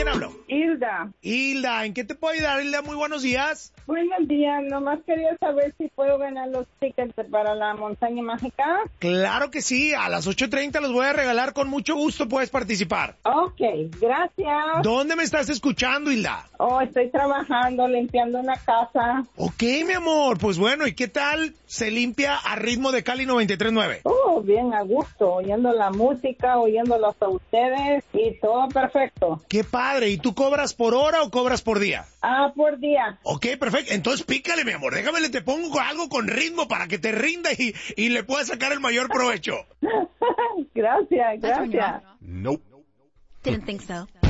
quién hablo? Hilda. Hilda, ¿en qué te puedo ayudar, Hilda? Muy buenos días. Buenos días, nomás quería saber si puedo ganar los tickets para la montaña mágica. Claro que sí, a las 8:30 los voy a regalar, con mucho gusto puedes participar. Ok, gracias. ¿Dónde me estás escuchando, Hilda? Oh, estoy trabajando, limpiando una casa. Ok, mi amor, pues bueno, ¿y qué tal se limpia a ritmo de Cali 93.9? Oh, bien a gusto, oyendo la música, oyéndolos a ustedes y todo perfecto. ¡Qué padre! ¿Y tú cobras por hora o cobras por día? Por día. Ok, perfecto. Entonces pícale, mi amor. Déjame, te pongo algo con ritmo para que te rinda y le puedas sacar el mayor provecho. Gracias. Nope. Didn't think so.